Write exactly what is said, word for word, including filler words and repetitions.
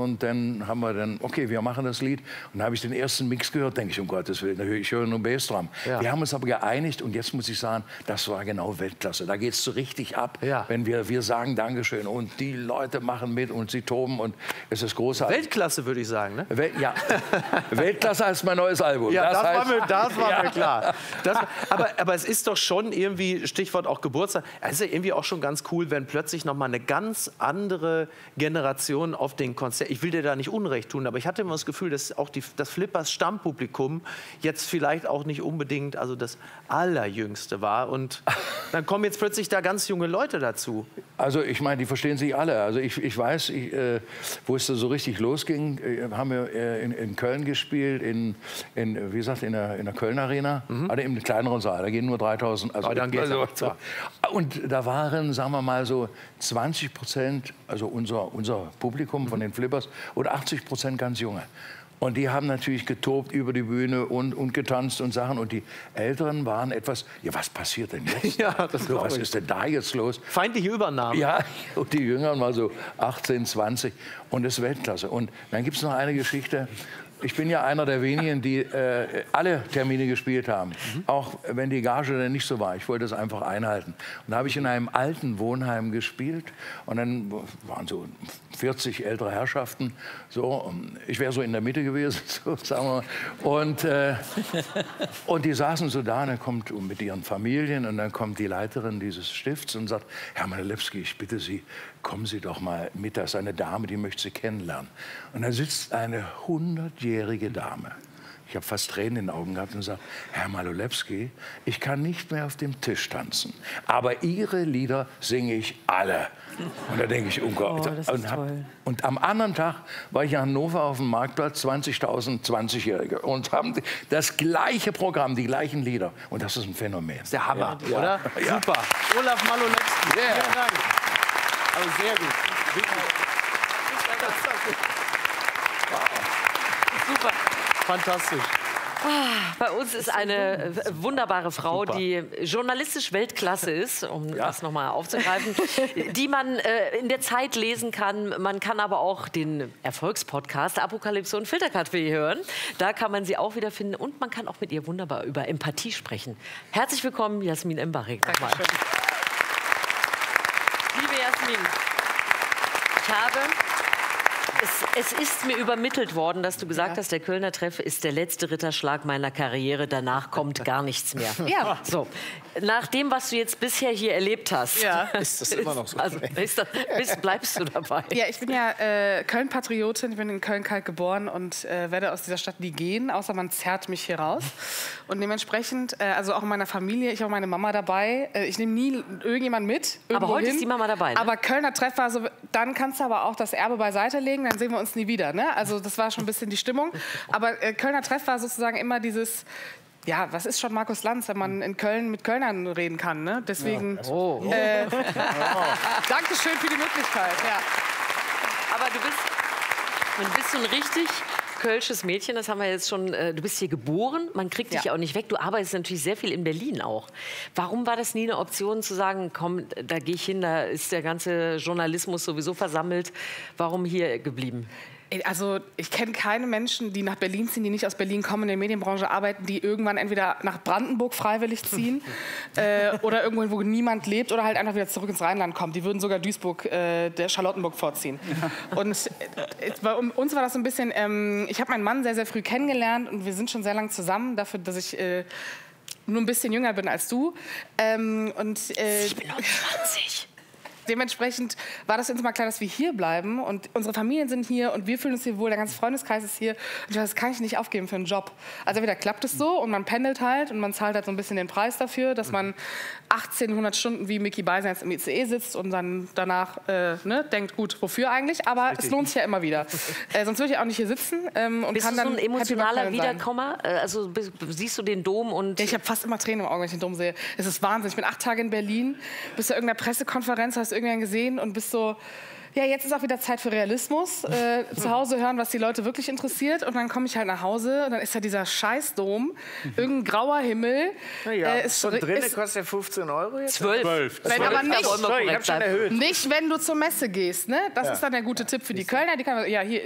und dann haben wir dann, okay, wir machen das Lied. Und dann habe ich den ersten Mix gehört, denke ich, um Gottes Willen, ich höre nur Bassdrum. Ja. Wir haben uns aber geeinigt und jetzt muss ich sagen, das war genau Weltklasse. Da geht es so richtig ab, ja. wenn wir, wir sagen Dankeschön und die Leute machen mit und sie toben und es ist großartig. Weltklasse, würde ich sagen, ne? Wel ja, Weltklasse als mein neues Album. Ja, das, das, heißt, war mir, das war ja. mir klar. Das, aber, aber es ist doch schon irgendwie, Stichwort auch Geburtstag, es ist ja irgendwie auch schon ganz cool, wenn plötzlich noch mal eine ganz andere Generation auf den Konzert, ich will dir da nicht Unrecht tun, aber ich hatte immer das Gefühl, dass auch die, das Flippers Stammpublikum jetzt vielleicht auch nicht unbedingt also das Allerjüngste war und dann kommen jetzt plötzlich da ganz junge Leute dazu. Also ich meine, die verstehen sich alle. Also ich, ich weiß, ich, äh, wo es so richtig losging, äh, haben wir äh, in, in Köln gespielt, in, in, wie gesagt, in der, in der Köln Arena, mhm. also im kleineren Saal, da gehen nur dreitausend. Also, dann geht's also, so. Und da waren, sagen wir mal so, zwanzig Prozent, also unser, unser Publikum mhm. von den Flippers, und achtzig Prozent ganz junge. Und die haben natürlich getobt über die Bühne und, und getanzt und Sachen. Und die Älteren waren etwas, ja, was passiert denn jetzt? Ja, das so, was ich. ist denn da jetzt los? Feindliche Übernahme. Ja, und die Jüngeren mal so achtzehn, zwanzig. Und das ist Weltklasse. Und dann gibt es noch eine Geschichte. Ich bin ja einer der wenigen, die äh, alle Termine gespielt haben. Mhm. Auch wenn die Gage dann nicht so war. Ich wollte das einfach einhalten. Und da habe ich in einem alten Wohnheim gespielt. Und dann waren so vierzig ältere Herrschaften. So, ich wäre so in der Mitte gewesen, so, sagen wir mal. Und, äh, und die saßen so da, und dann kommt mit ihren Familien. Und dann kommt die Leiterin dieses Stifts und sagt, Herr Malolewski, ich bitte Sie, kommen Sie doch mal mit. Da ist eine Dame, die möchte Sie kennenlernen. Und da sitzt eine hundertjährige Dame. Ich habe fast Tränen in den Augen gehabt und gesagt, Herr Malolewski, ich kann nicht mehr auf dem Tisch tanzen, aber Ihre Lieder singe ich alle. Und da denke ich, oh Gott. Oh, das ist und, hab, toll. und am anderen Tag war ich in Hannover auf dem Marktplatz, zwanzigtausend zwanzigjährige und haben das gleiche Programm, die gleichen Lieder. Und das ist ein Phänomen. Das ist der Hammer, ja, oder? Ja. Super. Olaf Malolewski. Yeah. Vielen Dank. Also sehr gut. Super. Fantastisch. Ah, bei uns ist eine wunderbare Frau, Super. die journalistisch Weltklasse ist, um ja. das nochmal aufzugreifen, die man äh, in der Zeit lesen kann. Man kann aber auch den Erfolgspodcast Apokalypse und Filterkaffee hören. Da kann man sie auch wiederfinden und man kann auch mit ihr wunderbar über Empathie sprechen. Herzlich willkommen, Jasmin Embarek. Nochmal. Liebe Jasmin, ich habe... Es, es ist mir übermittelt worden, dass du gesagt ja. hast, der Kölner Treff ist der letzte Ritterschlag meiner Karriere. Danach kommt gar nichts mehr. Ja. So, nach dem, was du jetzt bisher hier erlebt hast, ja. ist das immer noch so. Also, ist das, bist, bleibst du dabei? Ja, ich bin ja äh, Köln-Patriotin. Ich bin in Köln-Kalk geboren und äh, werde aus dieser Stadt nie gehen, außer man zerrt mich hier raus. Und dementsprechend, äh, also auch in meiner Familie, ich habe meine Mama dabei. Äh, ich nehme nie irgendjemanden mit. Aber heute hin. ist die Mama dabei, ne? Aber Kölner Treff war so, dann kannst du aber auch das Erbe beiseite legen, dann sehen wir uns nie wieder. Ne? Also das war schon ein bisschen die Stimmung. Aber äh, Kölner Treff war sozusagen immer dieses, ja, was ist schon Markus Lanz, wenn man in Köln mit Kölnern reden kann. Ne? Deswegen, ja. oh. äh, Dankeschön für die Möglichkeit. Ja. Aber du bist, du bist so ein richtig kölsches Mädchen, das haben wir jetzt schon, äh, du bist hier geboren, man kriegt dich ja auch nicht weg. Du arbeitest natürlich sehr viel in Berlin auch. Warum war das nie eine Option zu sagen, komm, da gehe ich hin, da ist der ganze Journalismus sowieso versammelt. Warum hier geblieben? Also ich kenne keine Menschen, die nach Berlin ziehen, die nicht aus Berlin kommen, in der Medienbranche arbeiten, die irgendwann entweder nach Brandenburg freiwillig ziehen äh, oder irgendwo, wo niemand lebt oder halt einfach wieder zurück ins Rheinland kommen. Die würden sogar Duisburg, äh, der Charlottenburg vorziehen. Ja. Und äh, bei uns war das so ein bisschen, ähm, ich habe meinen Mann sehr, sehr früh kennengelernt und wir sind schon sehr lange zusammen, dafür, dass ich äh, nur ein bisschen jünger bin als du. Ähm, und, äh, ich bin neunundzwanzig. Dementsprechend war das uns mal klar, dass wir hier bleiben und unsere Familien sind hier und wir fühlen uns hier wohl, der ganze Freundeskreis ist hier. Und ich dachte, das kann ich nicht aufgeben für einen Job. Also entweder klappt es so und man pendelt halt und man zahlt halt so ein bisschen den Preis dafür, dass man achtzehnhundert Stunden wie Micky Beisenherz jetzt im I C E sitzt und dann danach äh, ne, denkt, gut, wofür eigentlich? Aber Richtig. Es lohnt sich ja immer wieder. Äh, sonst würde ich auch nicht hier sitzen. Ähm, und bist kann du so dann ein emotionaler Wiederkommer? Wiederkommer? Also bist, siehst du den Dom und... Ja, ich habe fast immer Tränen im Auge, wenn ich den Dom sehe. Es ist Wahnsinn. Ich bin acht Tage in Berlin, bist du irgendeiner Pressekonferenz, hast irgendwann gesehen und bist so, ja, jetzt ist auch wieder Zeit für Realismus. Äh, zu Hause hören, was die Leute wirklich interessiert. Und dann komme ich halt nach Hause und dann ist ja dieser Scheißdom, irgendein grauer Himmel. Na ja, äh, ist, so drinnen ist, kostet ja fünfzehn Euro jetzt? zwölf. Wenn, aber nicht, Sorry, ich hab schon erhöht. nicht, wenn du zur Messe gehst. Ne? Das Ja. ist dann der gute Tipp für die Kölner. Die kann, ja, hier,